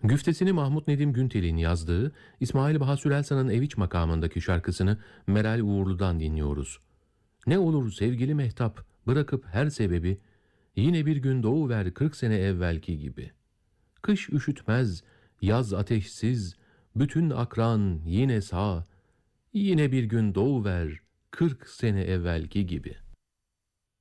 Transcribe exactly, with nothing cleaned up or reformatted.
Güftesini Mahmut Nedim Güntel'in yazdığı İsmail Baha Sürelsan'ın Eviç makamındaki şarkısını Meral Uğurlu'dan dinliyoruz. Ne olur sevgili mehtap, bırakıp her sebebi, yine bir gün doğuver kırk sene evvelki gibi. Kış üşütmez, yaz ateşsiz, bütün akran yine sağ, yine bir gün doğuver kırk sene evvelki gibi.''